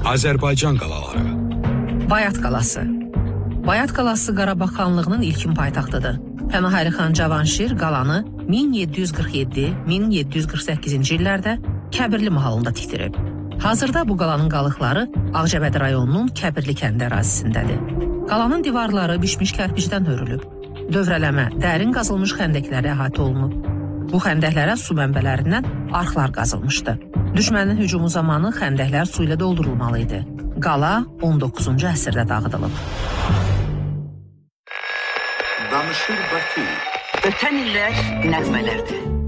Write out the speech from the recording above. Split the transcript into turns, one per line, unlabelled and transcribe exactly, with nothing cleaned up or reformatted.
Azərbaycan qalaları.
Bayat qalası. Bayat qalası Qarabağ xanlığının ilkin paytaxtıdır. Pənahəli xan Cavanşir qalanı min yeddi yüz qırx yeddi min yeddi yüz qırx səkkizinci illərdə Kəbirli mahalında tikdirib. Hazırda bu qalanın qalıqları Ağcabədi rayonunun Kəbirli kəndi ərazisindədir. Qalanın divarları bişmiş kərpicdən hörülüb. Dövrələmə, dərin qazılmış xəndəklərə əhatə olunub. Bu xəndəklərə su mənbələrindən arxlar qazılmışdı. Düşmənin hücumu zamanı xəndəklər su ilə doldurulmalı idi. Qala on doqquzuncu əsrdə dağıdılıb.
Danışır Bakı.
Ötən illər nəğmələrdir.